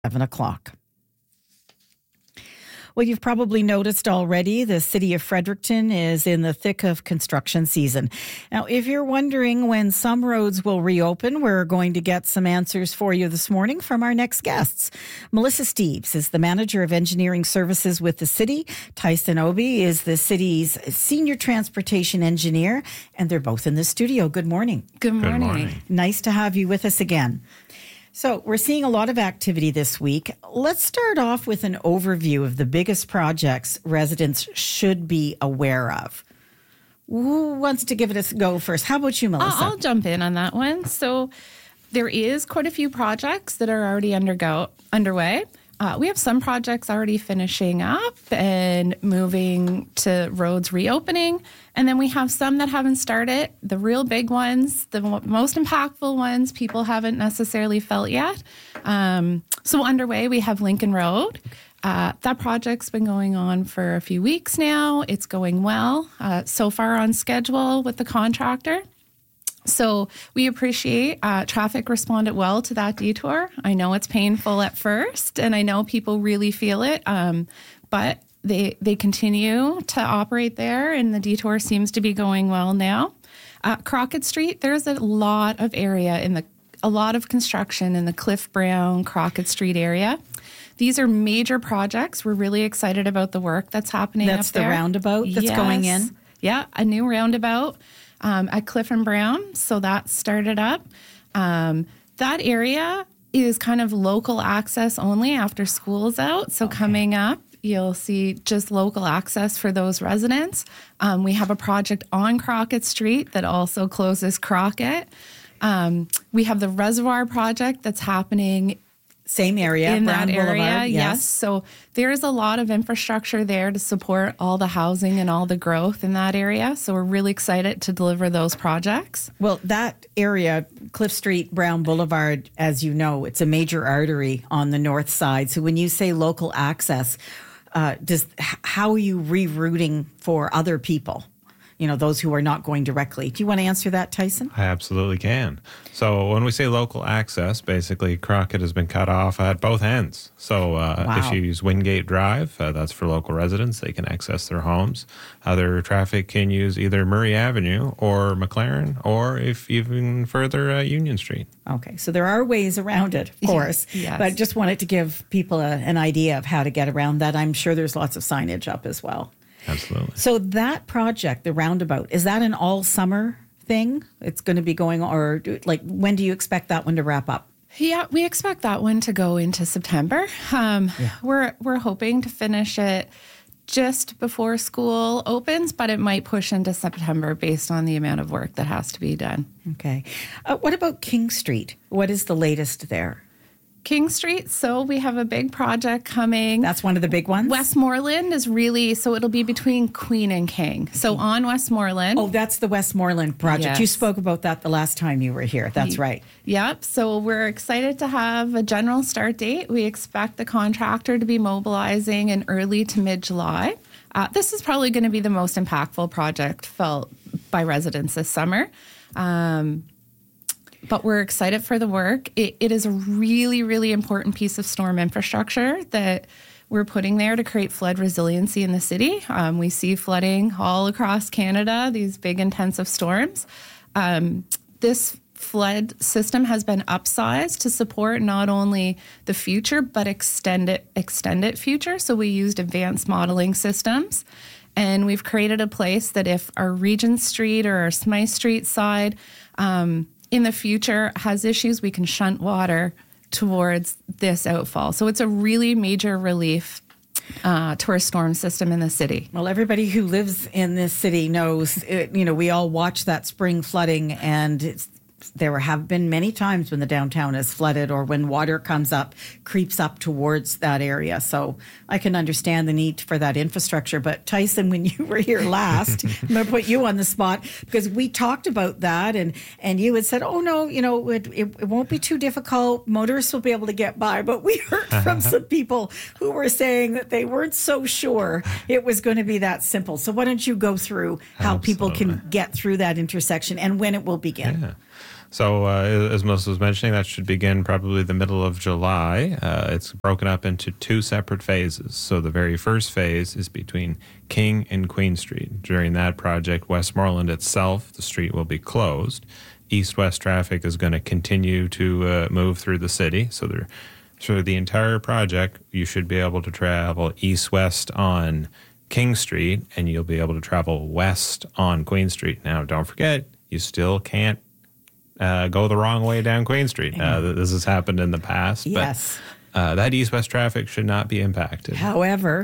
7 o'clock. Well, you've probably noticed already the city of Fredericton is in the thick of construction season. Now, if you're wondering when some roads will reopen, we're going to get some answers for you this morning from our next guests. Melissa Steeves is the manager of engineering services with the city. Tyson Obi is the city's senior transportation engineer, and they're both in the studio. Good morning. Good morning. Good morning. Nice to have you with us again. So we're seeing a lot of activity this week. Let's start off with an overview of the biggest projects residents should be aware of. Who wants to give it a go first? How about you, Melissa? I'll jump in on that one. So there is quite a few projects that are already underway. We have some projects already finishing up and moving to roads reopening. And then we have some that haven't started. The real big ones, the most impactful ones, people haven't necessarily felt yet. So underway, we have Lincoln Road. That project's been going on for a few weeks now. It's going well. So far on schedule with the contractor. So we appreciate traffic responded well to that detour. I know it's painful at first, and I know people really feel it, but they continue to operate there, and the detour seems to be going well now. Crockett Street, there's a lot of area a lot of construction in the Cliff Brown, Crockett Street area. These are major projects. We're really excited about the work that's happening up there. That's the roundabout that's going in? Yeah, a new roundabout. At Cliff and Brown, so that started up. That area is kind of local access only after school's out. So Coming up, you'll see just local access for those residents. We have a project on Crockett Street that also closes Crockett. We have the Reservoir project that's happening same area, in Brown that area, Boulevard, yes. So there's a lot of infrastructure there to support all the housing and all the growth in that area. So we're really excited to deliver those projects. Well, that area, Cliff Street, Brown Boulevard, as you know, it's a major artery on the north side. So when you say local access, how are you rerouting for other people? You know, those who are not going directly. Do you want to answer that, Tyson? I absolutely can. So when we say local access, basically Crockett has been cut off at both ends. So if you use Wingate Drive, that's for local residents. They can access their homes. Other traffic can use either Murray Avenue or McLaren, or if even further, Union Street. Okay, so there are ways around it, of course. Yes. But I just wanted to give people an idea of how to get around that. I'm sure there's lots of signage up as well. Absolutely. So that project, the roundabout, is that an all summer thing? It's going to be going, or like when do you expect that one to wrap up? Yeah, we expect that one to go into September. We're hoping to finish it just before school opens, but it might push into September based on the amount of work that has to be done. Okay. What about King Street? What is the latest there? King Street, so we have a big project coming. That's one of the big ones? Westmoreland is so it'll be between Queen and King. So on Westmoreland. Oh, that's the Westmoreland project. Yes. You spoke about that the last time you were here. That's right. Yep. So we're excited to have a general start date. We expect the contractor to be mobilizing in early to mid-July. This is probably going to be the most impactful project felt by residents this summer. But we're excited for the work. It is a really, really important piece of storm infrastructure that we're putting there to create flood resiliency in the city. We see flooding all across Canada, these big intensive storms. This flood system has been upsized to support not only the future, but extended future. So we used advanced modeling systems. And we've created a place that if our Regent Street or our Smythe Street side in the future has issues, we can shunt water towards this outfall. So it's a really major relief to our storm system in the city. Well, everybody who lives in this city knows, we all watch that spring flooding, and there have been many times when the downtown is flooded or when water creeps up towards that area. So I can understand the need for that infrastructure. But Tyson, when you were here last, I'm going to put you on the spot because we talked about that and you had said, oh, no, it won't be too difficult. Motorists will be able to get by. But we heard from some people who were saying that they weren't so sure it was going to be that simple. So why don't you go through how people can get through that intersection and when it will begin? Yeah. So as Melissa was mentioning, that should begin probably the middle of July. It's broken up into two separate phases. So the very first phase is between King and Queen Street. During that project, Westmoreland itself, the street will be closed. East-west traffic is going to continue to move through the city. So the entire project, you should be able to travel east-west on King Street, and you'll be able to travel west on Queen Street. Now, don't forget, you still can't go the wrong way down Queen Street. This has happened in the past. Yes. But that east-west traffic should not be impacted. However,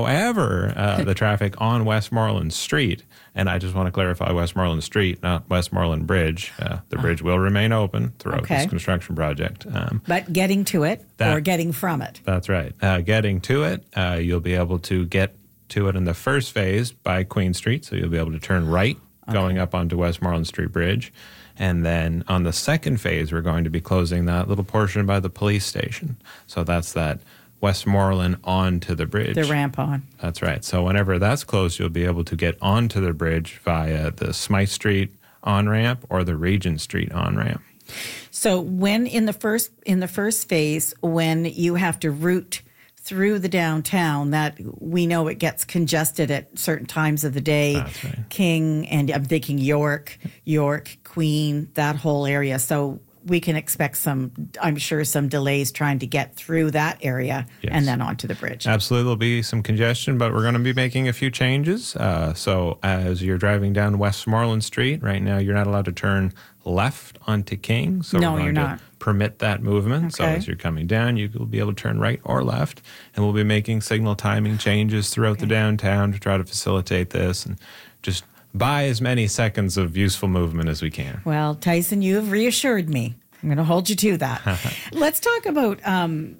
the traffic on Westmoreland Street, and I just want to clarify Westmoreland Street, not Westmoreland Bridge. The bridge will remain open throughout this construction project. But getting to it or getting from it. That's right. Getting to it, you'll be able to get to it in the first phase by Queen Street, so you'll be able to turn right going up onto Westmoreland Street Bridge. And then on the second phase, we're going to be closing that little portion by the police station. So that's that Westmoreland onto the bridge. The ramp on. That's right. So whenever that's closed, you'll be able to get onto the bridge via the Smythe Street on-ramp or the Regent Street on-ramp. So when in the first phase, when you have to route through the downtown, that we know it gets congested at certain times of the day. That's right. King, and I'm thinking York, Queen, that whole area. So we can expect some delays trying to get through that area and then onto the bridge. Absolutely. There'll be some congestion, but we're going to be making a few changes. So as you're driving down Westmoreland Street, right now you're not allowed to turn left onto King. So no, we're going you're to not. Permit that movement. So as you're coming down, you will be able to turn right or left. And we'll be making signal timing changes throughout the downtown to try to facilitate this and just buy as many seconds of useful movement as we can. Well, Tyson, you have reassured me. I'm going to hold you to that. Let's talk about in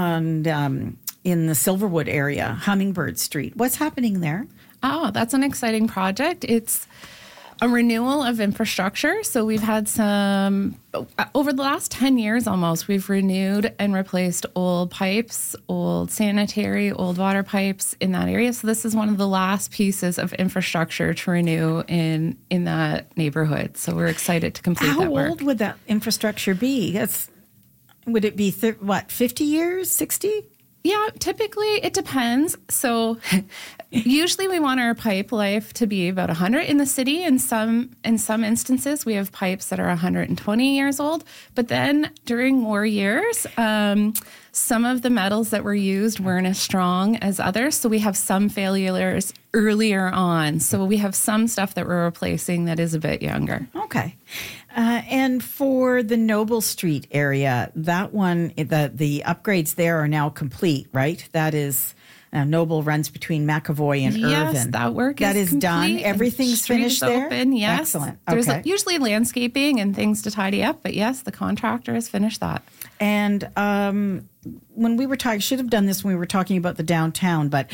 the Silverwood area, Hummingbird Street. What's happening there? Oh, that's an exciting project. It's a renewal of infrastructure. So we've had over the last 10 years almost, we've renewed and replaced old pipes, old sanitary, old water pipes in that area. So this is one of the last pieces of infrastructure to renew in that neighborhood. So we're excited to complete that work. How old would that infrastructure be? Would it be 50 years, 60? Yeah, typically it depends. So usually we want our pipe life to be about 100 in the city. In some instances, we have pipes that are 120 years old. But then during war years, some of the metals that were used weren't as strong as others. So we have some failures earlier on. So we have some stuff that we're replacing that is a bit younger. Okay. And for the Noble Street area, that one, the upgrades there are now complete, right? That is, Noble runs between McAvoy and Irvin. Yes, that work is complete. Done. Everything's finished there? Open, yes. Excellent. There's usually landscaping and things to tidy up, but yes, the contractor has finished that. And when we were talking, should have done this when we were talking about the downtown, but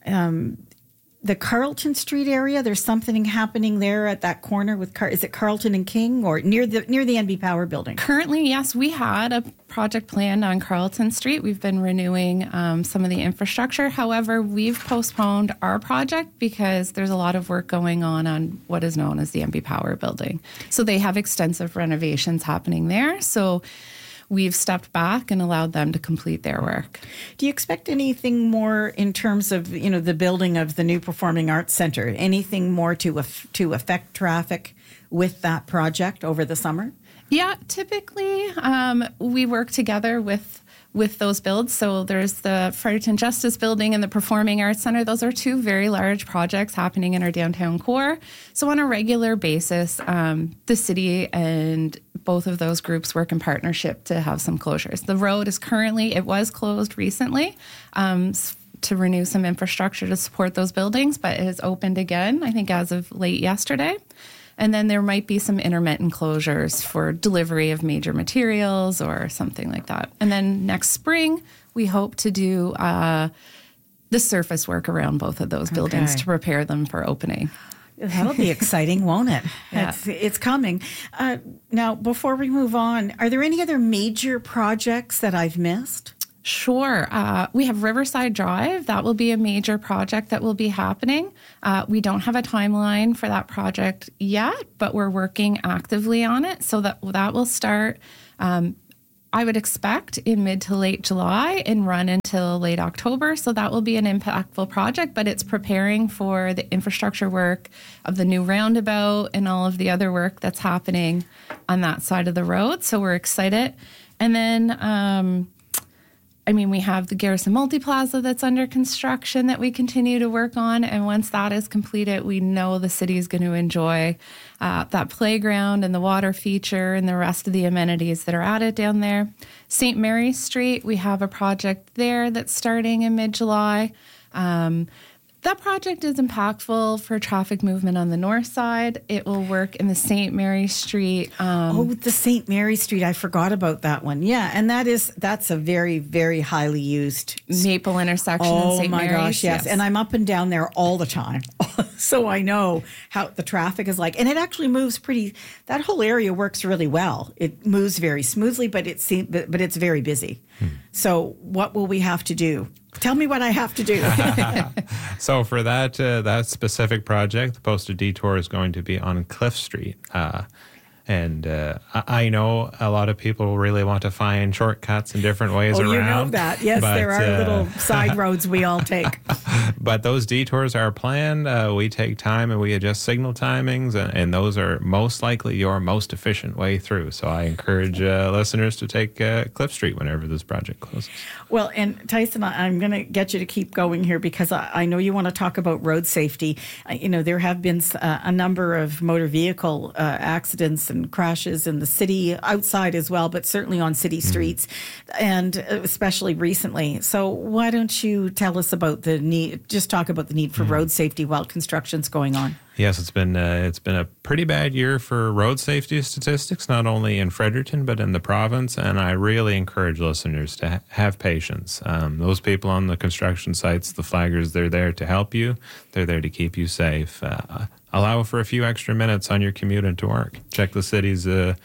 the Carlton Street area, there's something happening there at that corner with is it Carlton and King or near the NB Power building? Currently, yes, we had a project planned on Carlton Street. We've been renewing some of the infrastructure. However, we've postponed our project because there's a lot of work going on what is known as the NB Power building. So they have extensive renovations happening there. So we've stepped back and allowed them to complete their work. Do you expect anything more in terms of, the building of the new Performing Arts Center? Anything more to affect traffic with that project over the summer? Yeah, typically we work together with those builds. So there's the Fredericton Justice Building and the Performing Arts Center. Those are two very large projects happening in our downtown core. So on a regular basis, the city and both of those groups work in partnership to have some closures. The road it was closed recently to renew some infrastructure to support those buildings, but it has opened again, I think as of late yesterday. And then there might be some intermittent closures for delivery of major materials or something like that. And then next spring, we hope to do the surface work around both of those buildings to prepare them for opening. That'll be exciting, won't it? Yeah. It's coming. Now, before we move on, are there any other major projects that I've missed? Sure. We have Riverside Drive. That will be a major project that will be happening. We don't have a timeline for that project yet, but we're working actively on it. So that will start, I would expect, in mid to late July and run until late October. So that will be an impactful project, but it's preparing for the infrastructure work of the new roundabout and all of the other work that's happening on that side of the road. So we're excited. And then, we have the Garrison Multiplaza that's under construction that we continue to work on. And once that is completed, we know the city is going to enjoy that playground and the water feature and the rest of the amenities that are added down there. St. Mary's Street, we have a project there that's starting in mid-July. That project is impactful for traffic movement on the north side. It will work in the St. Mary Street. The St. Mary Street. I forgot about that one. Yeah, and that's a very, very highly used Maple intersection in St. Mary's. Oh my gosh, yes. And I'm up and down there all the time. So I know how the traffic is like. And it actually moves that whole area works really well. It moves very smoothly, but it's very busy. So what will we have to do? Tell me what I have to do. So for that specific project, the posted detour is going to be on Cliff Street. And I know a lot of people really want to find shortcuts and different ways around. You know that. Yes, there are little side roads we all take. But those detours are planned. We take time and we adjust signal timings, and those are most likely your most efficient way through. So I encourage listeners to take Cliff Street whenever this project closes. Well, and Tyson, I'm going to get you to keep going here because I know you want to talk about road safety. There have been a number of motor vehicle accidents and crashes in the city, outside as well, but certainly on city streets, and especially recently. So why don't you tell us about the need, just talk about the need for road safety while construction's going on? Yes, it's been a pretty bad year for road safety statistics, not only in Fredericton, but in the province. And I really encourage listeners to have patience. Those people on the construction sites, the flaggers, they're there to help you. They're there to keep you safe. Allow for a few extra minutes on your commute into work. Check the city's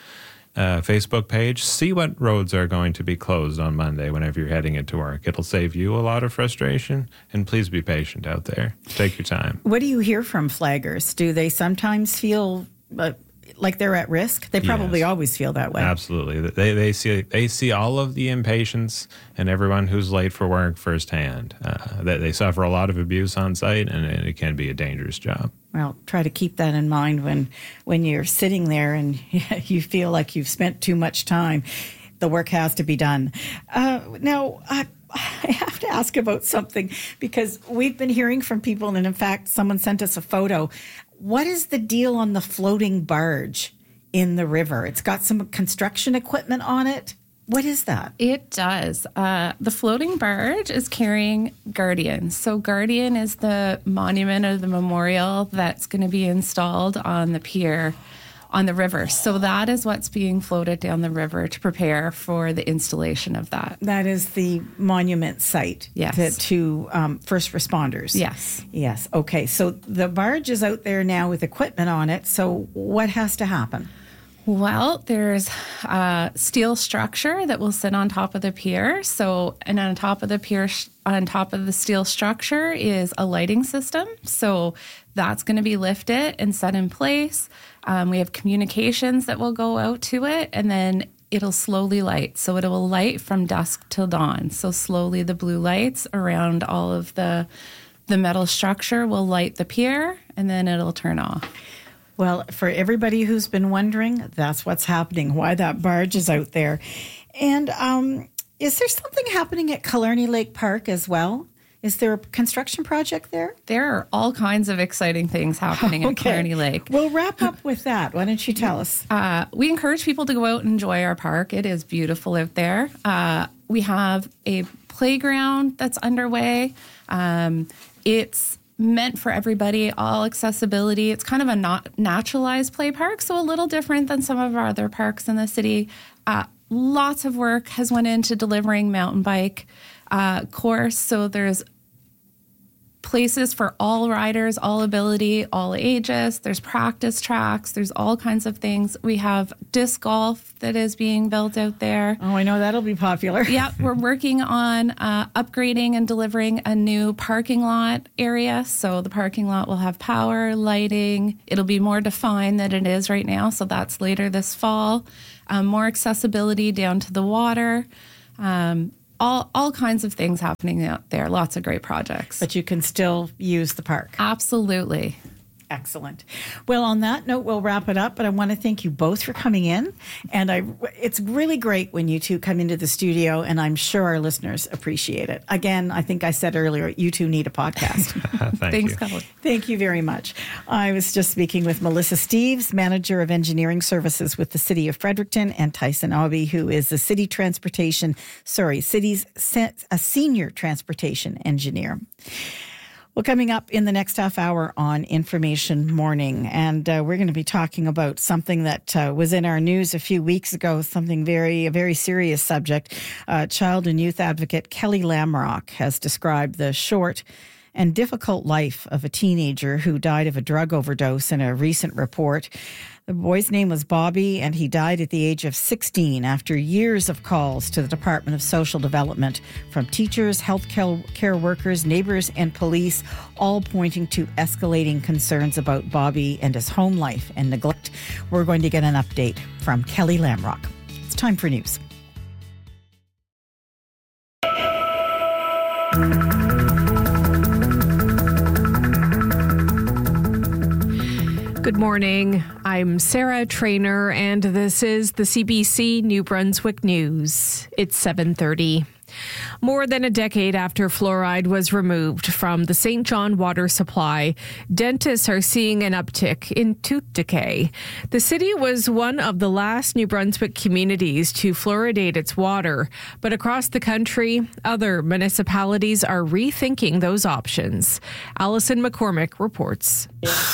Facebook page. See what roads are going to be closed on Monday whenever you're heading into work. It'll save you a lot of frustration. And please be patient out there. Take your time. What do you hear from flaggers? Do they sometimes feel like they're at risk? They probably always feel that way. Absolutely. They see all of the impatience and everyone who's late for work firsthand. They suffer a lot of abuse on site, and it can be a dangerous job. Well, try to keep that in mind when you're sitting there and you feel like you've spent too much time. The work has to be done. Now, I have to ask about something because we've been hearing from people, and in fact, someone sent us a photo. What is the deal on the floating barge in the river? It's got some construction equipment on it. What is that? It does. The floating barge is carrying Guardian. So Guardian is the monument or the memorial that's going to be installed on the pier on the river. So that is what's being floated down the river to prepare for the installation of that. That is the monument site to first responders. Yes. Yes. Okay. So the barge is out there now with equipment on it. So what has to happen? Well, there's a steel structure that will sit on top of the pier. And on top of the pier, on top of the steel structure is a lighting system. So that's going to be lifted and set in place. We have communications that will go out to it, and then it'll slowly light. So it will light from dusk till dawn. So slowly the blue lights around all of the metal structure will light the pier, and then it'll turn off. Well, for everybody who's been wondering, that's what's happening, why that barge is out there. And is there something happening at Killarney Lake Park as well? Is there a construction project there? There are all kinds of exciting things happening at Killarney Lake. We'll wrap up with that. Why don't you tell us? We encourage people to go out and enjoy our park. It is beautiful out there. We have a playground that's underway. It's meant for everybody, all accessibility. It's kind of a naturalized play park, so a little different than some of our other parks in the city. Lots of work has went into delivering mountain bike course, so there's places for all riders, all ability, all ages. There's practice tracks. There's all kinds of things. We have disc golf that is being built out there. Oh, I know that'll be popular. Yeah, we're working on upgrading and delivering a new parking lot area. So the parking lot will have power, lighting. It'll be more defined than it is right now. So that's later this fall. More accessibility down to the water. All kinds of things happening out there. Lots of great projects. But you can still use the park. Absolutely. Excellent. Well, on that note, we'll wrap it up, but I want to thank you both for coming in. And it's really great when you two come into the studio, and I'm sure our listeners appreciate it. Again, I think I said earlier, you two need a podcast. Thanks, Colin. Thank you very much. I was just speaking with Melissa Steeves, Manager of Engineering Services with the City of Fredericton, and Tyson Aubie, who is the city's a senior transportation engineer. Well, coming up in the next half hour on Information Morning, and we're going to be talking about something that was in our news a few weeks ago, a very serious subject. Child and youth advocate Kelly Lamrock has described the short and difficult life of a teenager who died of a drug overdose in a recent report. The boy's name was Bobby, and he died at the age of 16 after years of calls to the Department of Social Development from teachers, health care workers, neighbors, and police, all pointing to escalating concerns about Bobby and his home life and neglect. We're going to get an update from Kelly Lamrock. It's time for news. Good morning. I'm Sarah Trainer, and this is the CBC New Brunswick News. It's 7:30. More than a decade after fluoride was removed from the St. John water supply, dentists are seeing an uptick in tooth decay. The city was one of the last New Brunswick communities to fluoridate its water, but across the country, other municipalities are rethinking those options. Alison McCormick reports.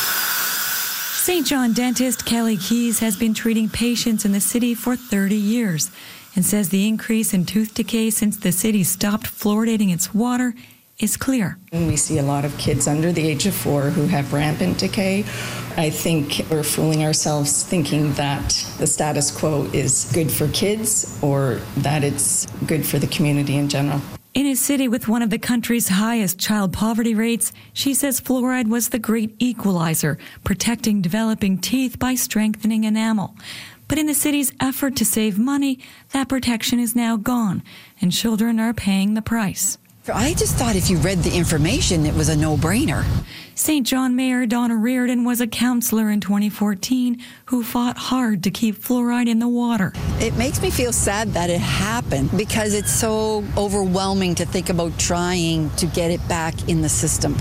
St. John dentist Kelly Keys has been treating patients in the city for 30 years and says the increase in tooth decay since the city stopped fluoridating its water is clear. We see a lot of kids under the age of 4 who have rampant decay. I think we're fooling ourselves thinking that the status quo is good for kids or that it's good for the community in general. In a city with one of the country's highest child poverty rates, she says fluoride was the great equalizer, protecting developing teeth by strengthening enamel. But in the city's effort to save money, that protection is now gone, and children are paying the price. I just thought if you read the information, it was a no-brainer. St. John Mayor Donna Reardon was a councillor in 2014 who fought hard to keep fluoride in the water. It makes me feel sad that it happened because it's so overwhelming to think about trying to get it back in the system.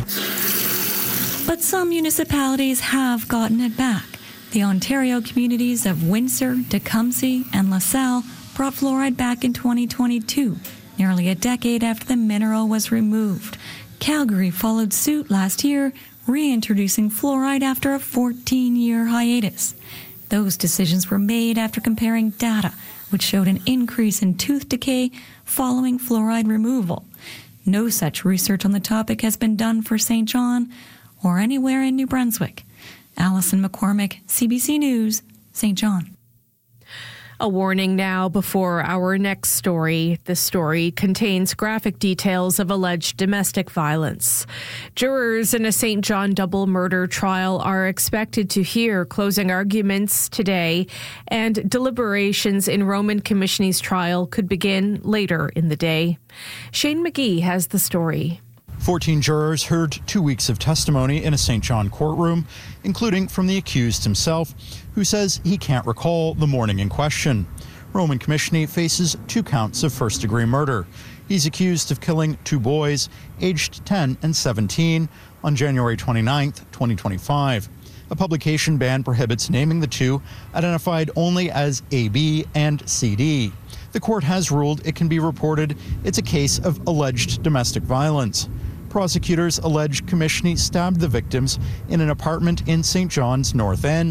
But some municipalities have gotten it back. The Ontario communities of Windsor, Tecumseh, and LaSalle brought fluoride back in 2022. Nearly a decade after the mineral was removed. Calgary followed suit last year, reintroducing fluoride after a 14-year hiatus. Those decisions were made after comparing data, which showed an increase in tooth decay following fluoride removal. No such research on the topic has been done for St. John or anywhere in New Brunswick. Alison McCormick, CBC News, St. John. A warning now before our next story. This story contains graphic details of alleged domestic violence. Jurors in a St. John double murder trial are expected to hear closing arguments today, and deliberations in Roman Commissioner's trial could begin later in the day. Shane McGee has the story. 14 jurors heard 2 weeks of testimony in a St. John courtroom, including from the accused himself, who says he can't recall the morning in question. Roman Commissioner faces 2 counts of first-degree murder. He's accused of killing 2 boys, aged 10 and 17, on January 29, 2025. A publication ban prohibits naming the 2, identified only as AB and CD. The court has ruled it can be reported it's a case of alleged domestic violence. Prosecutors allege Commissioner stabbed the victims in an apartment in St. John's North End.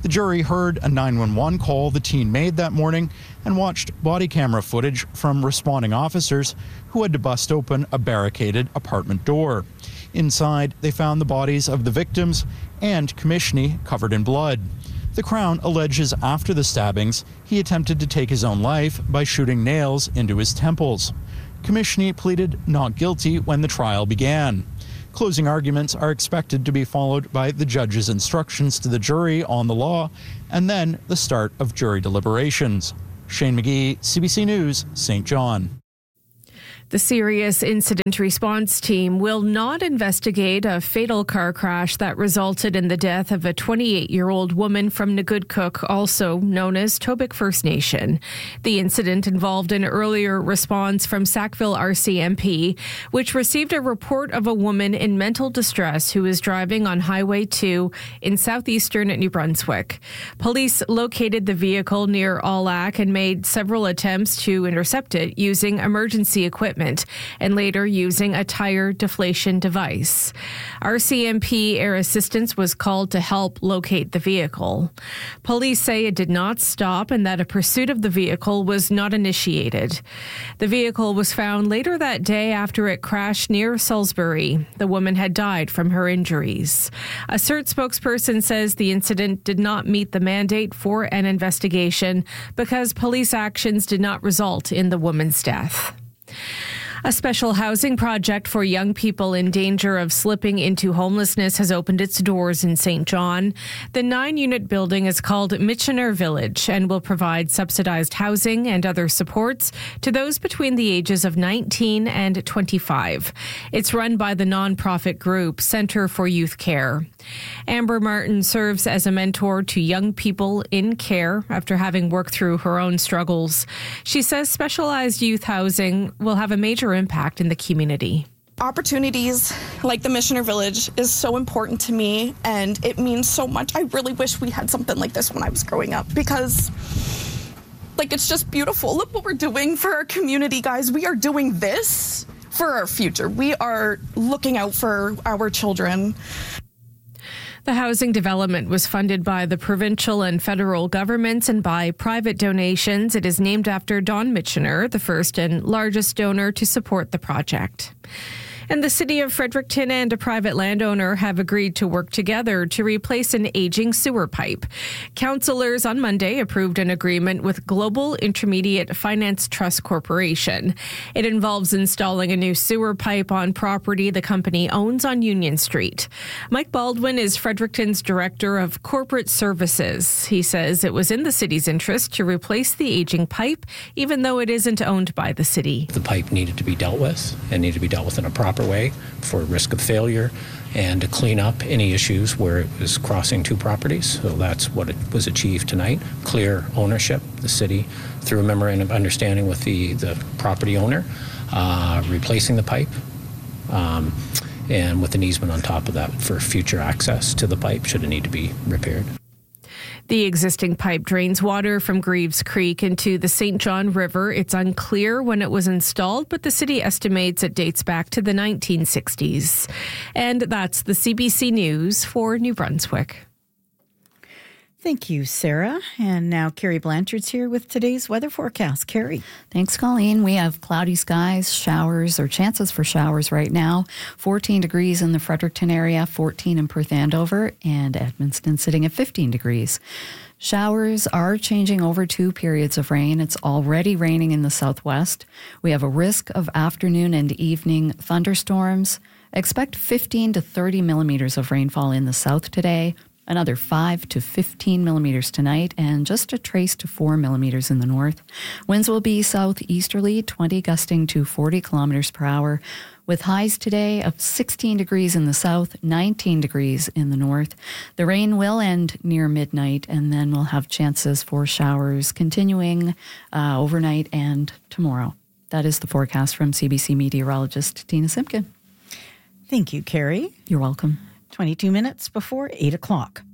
The jury heard a 911 call the teen made that morning and watched body camera footage from responding officers who had to bust open a barricaded apartment door. Inside, they found the bodies of the victims and Komishny covered in blood. The Crown alleges after the stabbings, he attempted to take his own life by shooting nails into his temples. Komishny pleaded not guilty when the trial began. Closing arguments are expected to be followed by the judge's instructions to the jury on the law and then the start of jury deliberations. Shane McGee, CBC News, St. John. The Serious Incident Response Team will not investigate a fatal car crash that resulted in the death of a 28-year-old woman from Nagudkuk, also known as Tobic First Nation. The incident involved an earlier response from Sackville RCMP, which received a report of a woman in mental distress who was driving on Highway 2 in southeastern New Brunswick. Police located the vehicle near Allac and made several attempts to intercept it using emergency equipment and later using a tire deflation device. RCMP Air Assistance was called to help locate the vehicle. Police say it did not stop and that a pursuit of the vehicle was not initiated. The vehicle was found later that day after it crashed near Salisbury. The woman had died from her injuries. A CERT spokesperson says the incident did not meet the mandate for an investigation because police actions did not result in the woman's death. A special housing project for young people in danger of slipping into homelessness has opened its doors in St. John. The 9-unit building is called Michener Village and will provide subsidized housing and other supports to those between the ages of 19 and 25. It's run by the nonprofit group Center for Youth Care. Amber Martin serves as a mentor to young people in care after having worked through her own struggles. She says specialized youth housing will have a major impact in the community. Opportunities like the Michener Village is so important to me, and it means so much. I really wish we had something like this when I was growing up because, it's just beautiful. Look what we're doing for our community, guys. We are doing this for our future. We are looking out for our children. The housing development was funded by the provincial and federal governments and by private donations. It is named after Don Michener, the first and largest donor to support the project. And the city of Fredericton and a private landowner have agreed to work together to replace an aging sewer pipe. Councillors on Monday approved an agreement with Global Intermediate Finance Trust Corporation. It involves installing a new sewer pipe on property the company owns on Union Street. Mike Baldwin is Fredericton's Director of Corporate Services. He says it was in the city's interest to replace the aging pipe, even though it isn't owned by the city. The pipe needed to be dealt with and needed to be dealt with in a proper way for risk of failure and to clean up any issues where it was crossing two properties. So that's what it was achieved tonight. Clear ownership, the city, through a memorandum of understanding with the property owner, replacing the pipe, and with an easement on top of that for future access to the pipe should it need to be repaired. The existing pipe drains water from Greaves Creek into the St. John River. It's unclear when it was installed, but the city estimates it dates back to the 1960s. And that's the CBC News for New Brunswick. Thank you, Sarah. And now Carrie Blanchard's here with today's weather forecast. Carrie. Thanks, Colleen. We have cloudy skies, showers or chances for showers right now. 14 degrees in the Fredericton area, 14 in Perth Andover, and Edmundston sitting at 15 degrees. Showers are changing over to periods of rain. It's already raining in the southwest. We have a risk of afternoon and evening thunderstorms. Expect 15 to 30 millimeters of rainfall in the south today. Another 5 to 15 millimeters tonight, and just a trace to 4 millimeters in the north. Winds will be southeasterly, 20 gusting to 40 kilometers per hour, with highs today of 16 degrees in the south, 19 degrees in the north. The rain will end near midnight, and then we'll have chances for showers continuing overnight and tomorrow. That is the forecast from CBC meteorologist Tina Simpkin. Thank you, Carrie. You're welcome. 22 minutes before 8 o'clock.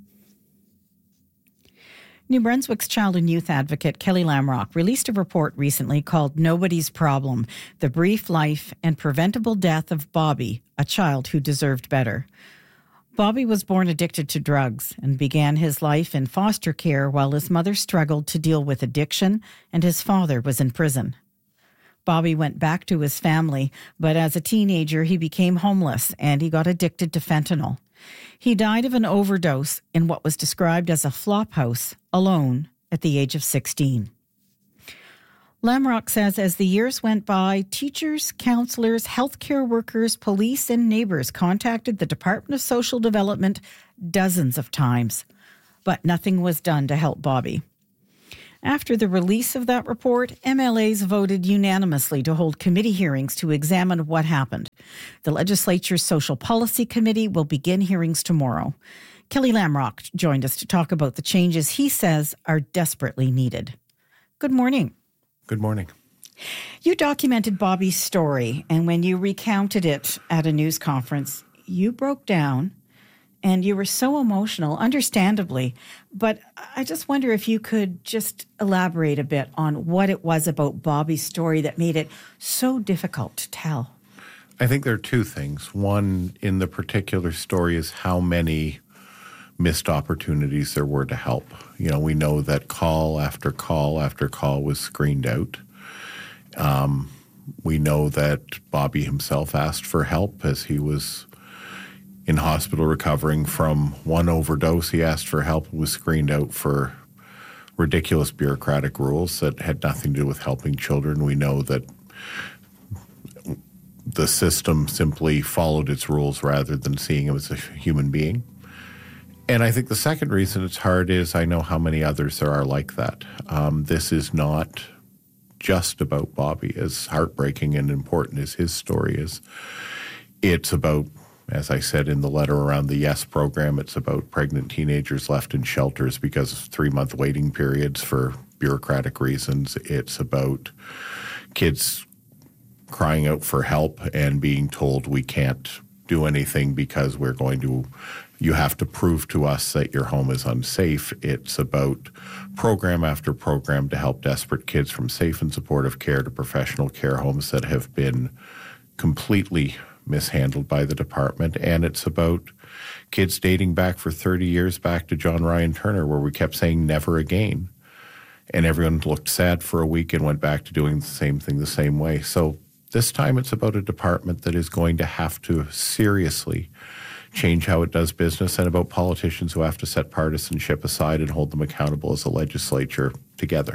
New Brunswick's child and youth advocate Kelly Lamrock released a report recently called Nobody's Problem, The Brief Life and Preventable Death of Bobby, a Child Who Deserved Better. Bobby was born addicted to drugs and began his life in foster care while his mother struggled to deal with addiction and his father was in prison. Bobby went back to his family, but as a teenager, he became homeless and he got addicted to fentanyl. He died of an overdose in what was described as a flop house, alone, at the age of 16. Lamrock says as the years went by, teachers, counselors, healthcare workers, police, and neighbors contacted the Department of Social Development dozens of times, but nothing was done to help Bobby. After the release of that report, MLAs voted unanimously to hold committee hearings to examine what happened. The legislature's Social Policy Committee will begin hearings tomorrow. Kelly Lamrock joined us to talk about the changes he says are desperately needed. Good morning. Good morning. You documented Bobby's story, and when you recounted it at a news conference, you broke down and you were so emotional, understandably. But I just wonder if you could just elaborate a bit on what it was about Bobby's story that made it so difficult to tell. I think there are two things. One, in the particular story, is how many missed opportunities there were to help. You know, we know that call after call after call was screened out. We know that Bobby himself asked for help as he was in hospital recovering from one overdose. He asked for help, was screened out for ridiculous bureaucratic rules that had nothing to do with helping children. We know that the system simply followed its rules rather than seeing him as a human being. And I think the second reason it's hard is I know how many others there are like that. This is not just about Bobby, as heartbreaking and important as his story is. It's about, as I said in the letter around the YES program, it's about pregnant teenagers left in shelters because of 3-month waiting periods for bureaucratic reasons. It's about kids crying out for help and being told we can't do anything because you have to prove to us that your home is unsafe. It's about program after program to help desperate kids from safe and supportive care to professional care homes that have been completely mishandled by the department. And it's about kids dating back for 30 years back to John Ryan Turner, where we kept saying never again. And everyone looked sad for a week and went back to doing the same thing the same way. So this time it's about a department that is going to have to seriously change how it does business, and about politicians who have to set partisanship aside and hold them accountable as a legislature together.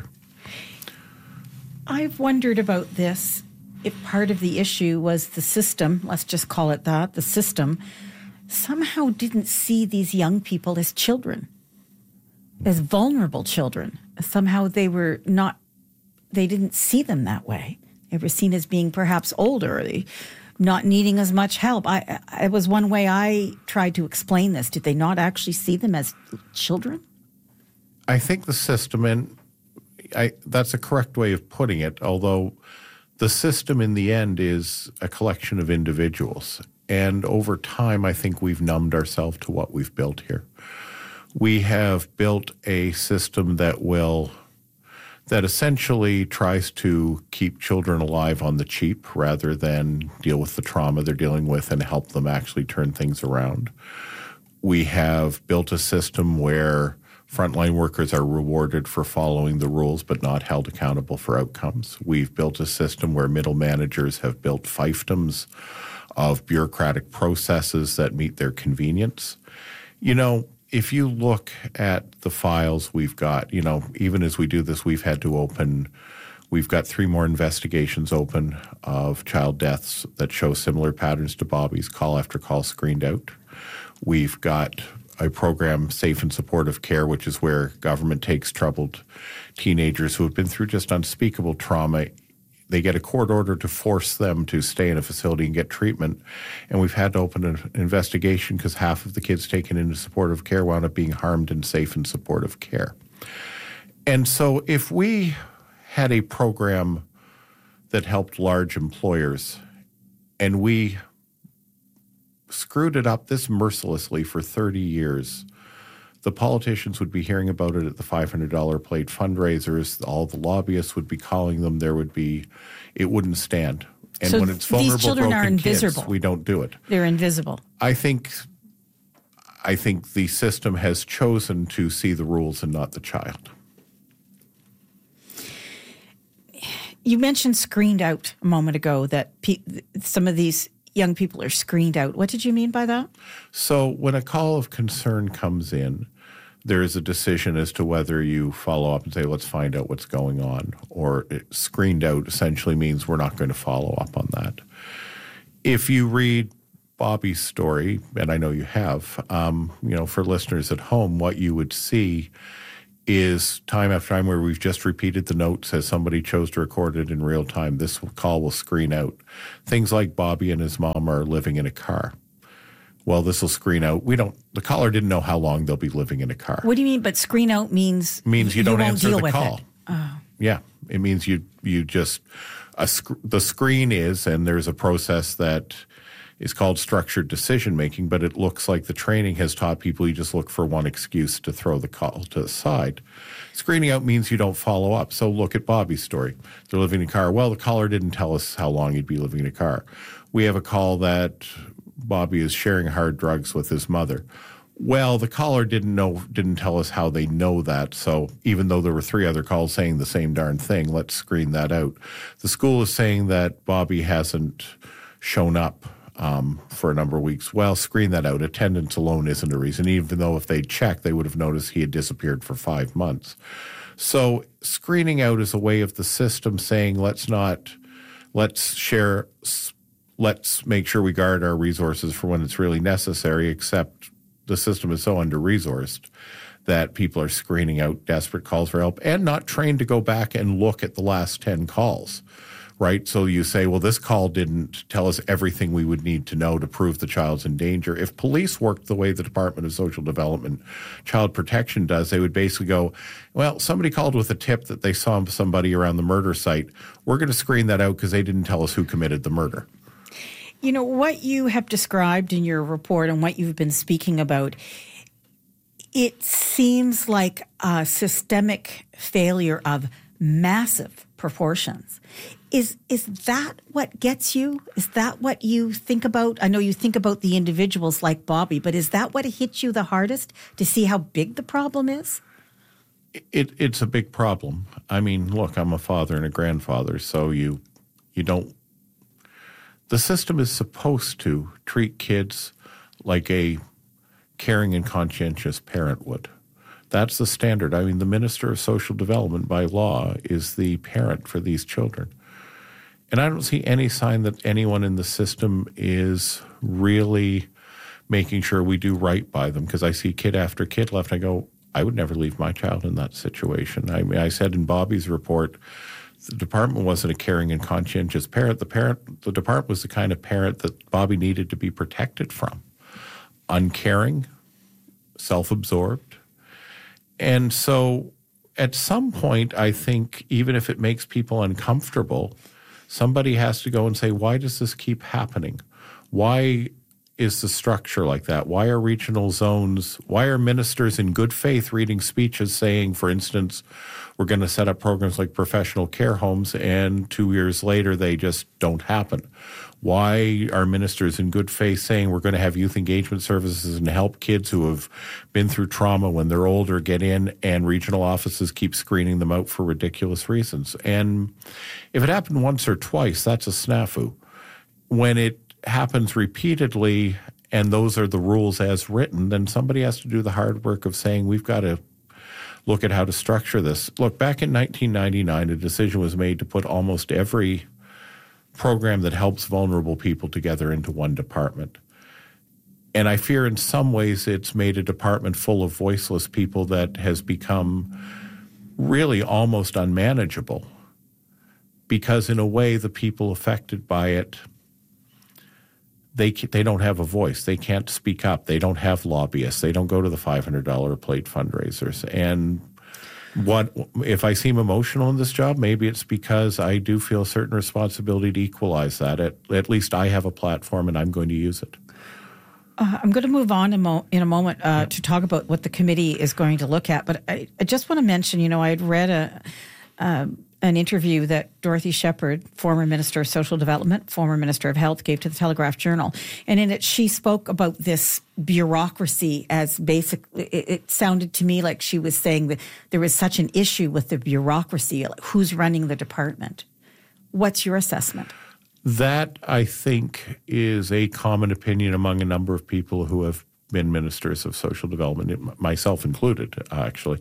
I've wondered about this, if part of the issue was the system, let's just call it that, the system, somehow didn't see these young people as children, as vulnerable children. Somehow they didn't see them that way. They were seen as being perhaps older, not needing as much help. It was one way I tried to explain this. Did they not actually see them as children? I think the system, and that's a correct way of putting it, although the system in the end is a collection of individuals. And over time, I think we've numbed ourselves to what we've built here. We have built a system that essentially tries to keep children alive on the cheap rather than deal with the trauma they're dealing with and help them actually turn things around. We have built a system where frontline workers are rewarded for following the rules but not held accountable for outcomes. We've built a system where middle managers have built fiefdoms of bureaucratic processes that meet their convenience. You know, if you look at the files we've got, you know, even as we do this, we've got 3 more investigations open of child deaths that show similar patterns to Bobby's, call after call screened out. We've got a program, Safe and Supportive Care, which is where government takes troubled teenagers who have been through just unspeakable trauma. They get a court order to force them to stay in a facility and get treatment. And we've had to open an investigation because half of the kids taken into supportive care wound up being harmed in safe and supportive care. And so if we had a program that helped large employers and we screwed it up this mercilessly for 30 years, the politicians would be hearing about it at the $500 plate fundraisers. All the lobbyists would be calling them. It wouldn't stand. And so when it's vulnerable, these children broken are invisible. Kids, we don't do it. They're invisible. I think I think the system has chosen to see the rules and not the child. You mentioned screened out a moment ago, that some of these young people are screened out. What did you mean by that? So when a call of concern comes in, there is a decision as to whether you follow up and say, let's find out what's going on, or screened out essentially means we're not going to follow up on that. If you read Bobby's story, and I know you have, for listeners at home, what you would see is time after time where we've just repeated the notes as somebody chose to record it in real time. This call will screen out. Things like Bobby and his mom are living in a car. Well, this will screen out. The caller didn't know how long they'll be living in a car. What do you mean? But screen out means you don't answer the call. Oh. Yeah, it means you just the screen is, and there's a process that is called structured decision making, but it looks like the training has taught people you just look for one excuse to throw the call to the side. Screening out means you don't follow up. So look at Bobby's story. They're living in a car. Well, the caller didn't tell us how long he'd be living in a car. We have a call Bobby is sharing hard drugs with his mother. Well, the caller didn't tell us how they know that. So even though there were 3 other calls saying the same darn thing, let's screen that out. The school is saying that Bobby hasn't shown up for a number of weeks. Well, screen that out. Attendance alone isn't a reason, even though if they'd checked, they would have noticed he had disappeared for 5 months. So screening out is a way of the system saying, let's make sure we guard our resources for when it's really necessary, except the system is so under-resourced that people are screening out desperate calls for help and not trained to go back and look at the last 10 calls, right? So you say, well, this call didn't tell us everything we would need to know to prove the child's in danger. If police worked the way the Department of Social Development Child Protection does, they would basically go, well, somebody called with a tip that they saw somebody around the murder site. We're going to screen that out because they didn't tell us who committed the murder. You know, what you have described in your report and what you've been speaking about, it seems like a systemic failure of massive proportions. Is that what gets you? Is that what you think about? I know you think about the individuals like Bobby, but is that what hits you the hardest, to see how big the problem is? It's a big problem. I mean, look, I'm a father and a grandfather, so you don't. The system is supposed to treat kids like a caring and conscientious parent would. That's the standard. I mean, the Minister of Social Development by law is the parent for these children. And I don't see any sign that anyone in the system is really making sure we do right by them, because I see kid after kid left. I go, I would never leave my child in that situation. I mean, I said in Bobby's report, the department wasn't a caring and conscientious parent. The department was the kind of parent that Bobby needed to be protected from. Uncaring, self-absorbed. And so at some point, I think, even if it makes people uncomfortable, somebody has to go and say, why does this keep happening? Why is the structure like that? Why are regional zones, why are ministers in good faith reading speeches saying, for instance, we're going to set up programs like professional care homes, and 2 years later they just don't happen? Why are ministers in good faith saying we're going to have youth engagement services and help kids who have been through trauma when they're older get in, and regional offices keep screening them out for ridiculous reasons? And if it happened once or twice, that's a snafu. When it happens repeatedly and those are the rules as written, then somebody has to do the hard work of saying we've got to look at how to structure this. Look, back in 1999, a decision was made to put almost every program that helps vulnerable people together into one department. And I fear in some ways it's made a department full of voiceless people that has become really almost unmanageable, because in a way the people affected by it, they don't have a voice. They can't speak up. They don't have lobbyists. They don't go to the $500 a plate fundraisers. And if I seem emotional in this job, maybe it's because I do feel a certain responsibility to equalize that. At least I have a platform and I'm going to use it. I'm going to move on in a moment to talk about what the committee is going to look at. But I just want to mention, I had read a an interview that Dorothy Shepherd, former Minister of Social Development, former Minister of Health, gave to the Telegraph Journal. And in it, she spoke about this bureaucracy as basically, it sounded to me like she was saying that there was such an issue with the bureaucracy, like who's running the department. What's your assessment? That, I think, is a common opinion among a number of people who have been ministers of social development, myself included, actually.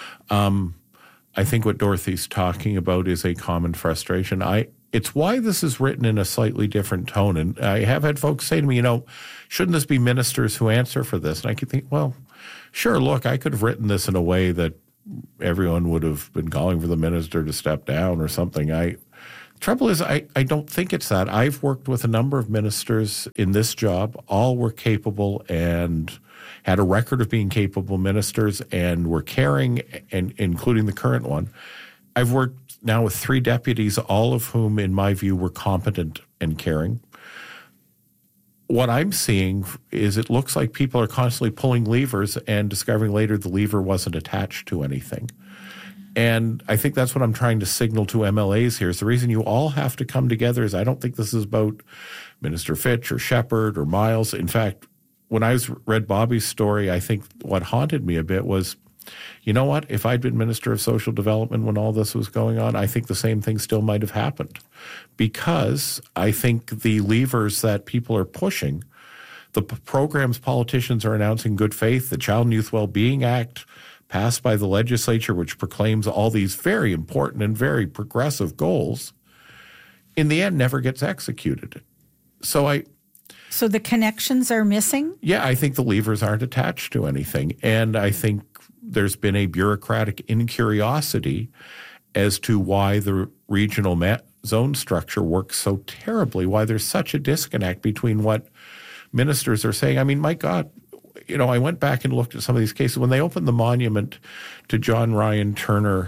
I think what Dorothy's talking about is a common frustration. It's why this is written in a slightly different tone. And I have had folks say to me, shouldn't this be ministers who answer for this? And I could think, well, sure, look, I could have written this in a way that everyone would have been calling for the minister to step down or something. Trouble is, I don't think it's that. I've worked with a number of ministers in this job. All were capable and had a record of being capable ministers and were caring, and including the current one. I've worked now with 3 deputies, all of whom, in my view, were competent and caring. What I'm seeing is it looks like people are constantly pulling levers and discovering later the lever wasn't attached to anything. And I think that's what I'm trying to signal to MLAs here. Is the reason you all have to come together is I don't think this is about Minister Fitch or Shepherd or Miles. In fact, when I read Bobby's story, I think what haunted me a bit was, you know what? If I'd been Minister of Social Development when all this was going on, I think the same thing still might have happened. Because I think the levers that people are pushing, the programs politicians are announcing good faith, the Child and Youth Wellbeing Act passed by the legislature, which proclaims all these very important and very progressive goals, in the end never gets executed. So the connections are missing? Yeah, I think the levers aren't attached to anything. And I think there's been a bureaucratic incuriosity as to why the regional zone structure works so terribly, why there's such a disconnect between what ministers are saying. I mean, my God, I went back and looked at some of these cases. When they opened the monument to John Ryan Turner,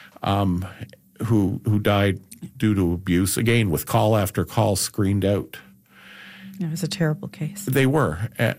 who died due to abuse, again, with call after call screened out. It was a terrible case. They were,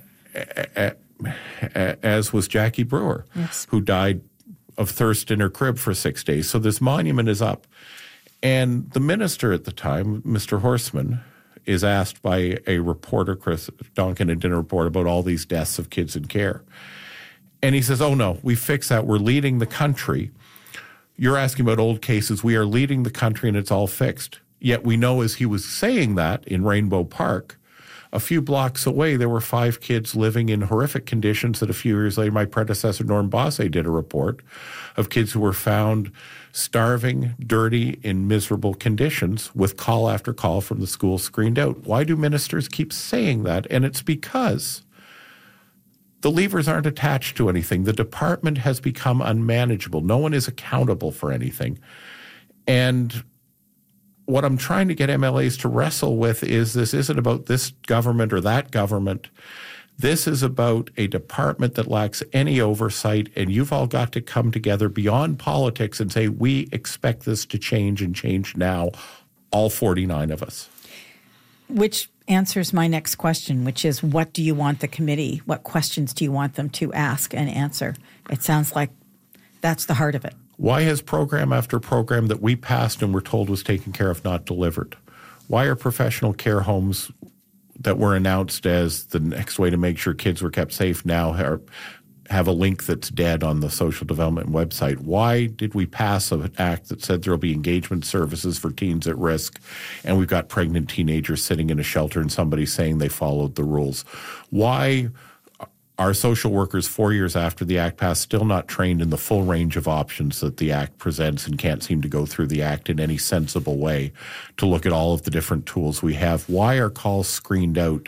as was Jackie Brewer, yes, who died of thirst in her crib for 6 days. So this monument is up. And the minister at the time, Mr. Horstman, is asked by a reporter, Chris Donkin, did a report about all these deaths of kids in care. And he says, oh, no, we fixed that. We're leading the country. You're asking about old cases. We are leading the country and it's all fixed. Yet we know as he was saying that in Rainbow Park, a few blocks away, there were 5 kids living in horrific conditions that a few years later, my predecessor, Norm Bosse, did a report of kids who were found starving, dirty, in miserable conditions with call after call from the school screened out. Why do ministers keep saying that? And it's because the levers aren't attached to anything. The department has become unmanageable. No one is accountable for anything. And what I'm trying to get MLAs to wrestle with is this isn't about this government or that government. This is about a department that lacks any oversight, and you've all got to come together beyond politics and say, we expect this to change and change now, all 49 of us. Which answers my next question, which is what do you want the committee, what questions do you want them to ask and answer? It sounds like that's the heart of it. Why has program after program that we passed and were told was taken care of not delivered? Why are professional care homes that were announced as the next way to make sure kids were kept safe now have a link that's dead on the social development website? Why did we pass an act that said there will be engagement services for teens at risk, and we've got pregnant teenagers sitting in a shelter and somebody saying they followed the rules? Why are social workers 4 years after the Act passed still not trained in the full range of options that the Act presents and can't seem to go through the Act in any sensible way to look at all of the different tools we have? Why are calls screened out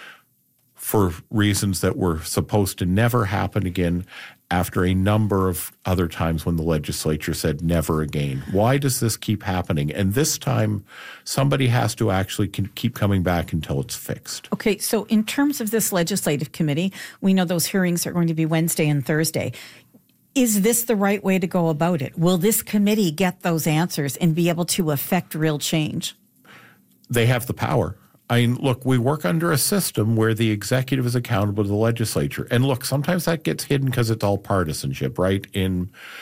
for reasons that were supposed to never happen again after a number of other times when the legislature said never again? Why does this keep happening? And this time, somebody has to actually keep coming back until it's fixed. Okay, so in terms of this legislative committee, we know those hearings are going to be Wednesday and Thursday. Is this the right way to go about it? Will this committee get those answers and be able to affect real change? They have the power. I mean, look, we work under a system where the executive is accountable to the legislature. And look, sometimes that gets hidden because it's all partisanship, right? In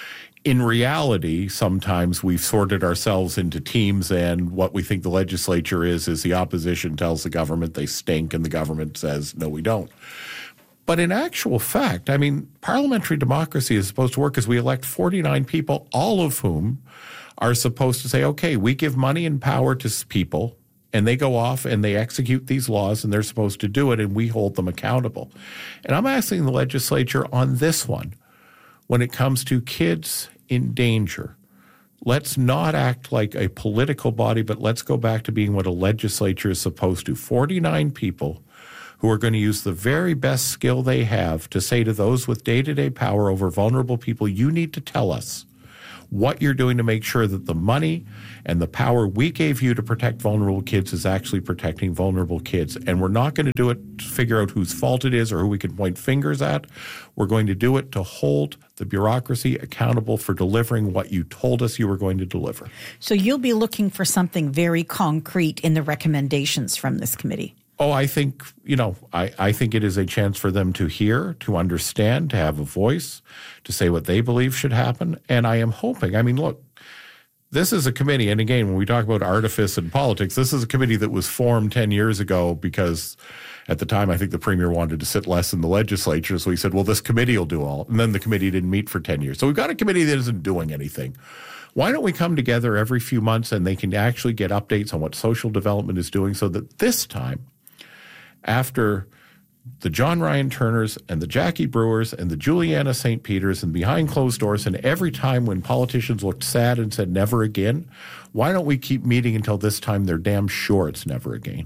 in reality, sometimes we've sorted ourselves into teams, and what we think the legislature is the opposition tells the government they stink, and the government says, no, we don't. But in actual fact, I mean, parliamentary democracy is supposed to work as we elect 49 people, all of whom are supposed to say, okay, we give money and power to people, and they go off and they execute these laws, and they're supposed to do it, and we hold them accountable. And I'm asking the legislature on this one, when it comes to kids in danger, let's not act like a political body, but let's go back to being what a legislature is supposed to. 49 people who are going to use the very best skill they have to say to those with day-to-day power over vulnerable people, you need to tell us what you're doing to make sure that the money and the power we gave you to protect vulnerable kids is actually protecting vulnerable kids. And we're not going to do it to figure out whose fault it is or who we can point fingers at. We're going to do it to hold the bureaucracy accountable for delivering what you told us you were going to deliver. So you'll be looking for something very concrete in the recommendations from this committee. Oh, I think, I think it is a chance for them to hear, to understand, to have a voice, to say what they believe should happen. And I am hoping, look, this is a committee, and again, when we talk about artifice and politics, this is a committee that was formed 10 years ago because at the time I think the premier wanted to sit less in the legislature. So he said, well, this committee will do all. And then the committee didn't meet for 10 years. So we've got a committee that isn't doing anything. Why don't we come together every few months and they can actually get updates on what social development is doing so that this time, after the John Ryan Turners and the Jackie Brewers and the Juliana St. Peters and behind closed doors, and every time when politicians looked sad and said never again, why don't we keep meeting until this time they're damn sure it's never again?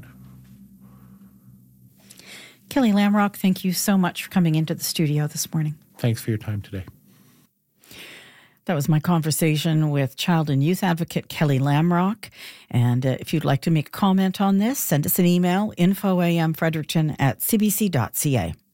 Kelly Lamrock, thank you so much for coming into the studio this morning. Thanks for your time today. That was my conversation with child and youth advocate Kelly Lamrock. And if you'd like to make a comment on this, send us an email, infoamfredericton@cbc.ca.